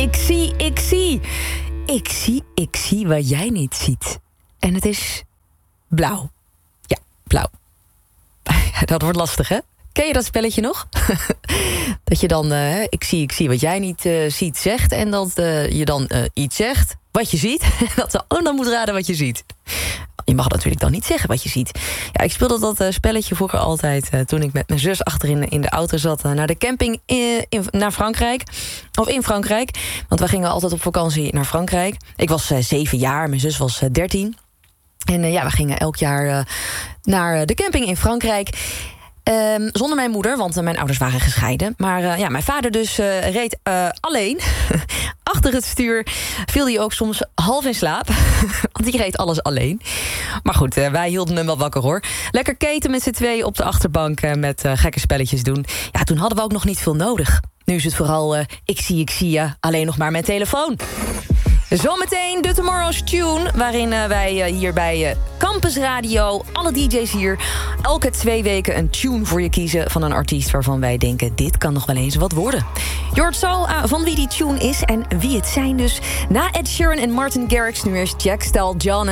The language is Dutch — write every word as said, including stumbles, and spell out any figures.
Ik zie, ik zie. Ik zie, ik zie wat jij niet ziet. En het is blauw. Ja, blauw. Dat wordt lastig, hè? Ken je dat spelletje nog? Dat je dan, uh, ik zie, ik zie wat jij niet uh, ziet, zegt. En dat uh, je dan uh, iets zegt, wat je ziet. En dat ze oh, dan moet raden wat je ziet. Je mag natuurlijk dan niet zeggen wat je ziet. Ja, ik speelde dat uh, spelletje vroeger altijd... Uh, toen ik met mijn zus achterin in de auto zat... Uh, naar de camping in, in, naar Frankrijk. Of in Frankrijk. Want wij gingen altijd op vakantie naar Frankrijk. Ik was uh, zeven jaar, mijn zus was uh, dertien. En uh, ja, we gingen elk jaar uh, naar de camping in Frankrijk... Um, zonder mijn moeder, want uh, mijn ouders waren gescheiden. Maar uh, ja, mijn vader dus uh, reed uh, alleen. Achter het stuur viel hij ook soms half in slaap. Want die reed alles alleen. Maar goed, uh, wij hielden hem wel wakker, hoor. Lekker keten met z'n tweeën op de achterbank... Uh, met uh, gekke spelletjes doen. Ja, toen hadden we ook nog niet veel nodig. Nu is het vooral uh, ik zie, ik zie je. Alleen nog maar mijn telefoon. Zometeen de Tomorrow's Tune, waarin uh, wij uh, hier bij uh, Campus Radio, alle D J's hier, elke twee weken een tune voor je kiezen van een artiest waarvan wij denken, dit kan nog wel eens wat worden. Je hoort zo uh, van wie die tune is en wie het zijn dus. Na Ed Sheeran en Martin Garrix nu eerst Jack Stal, John en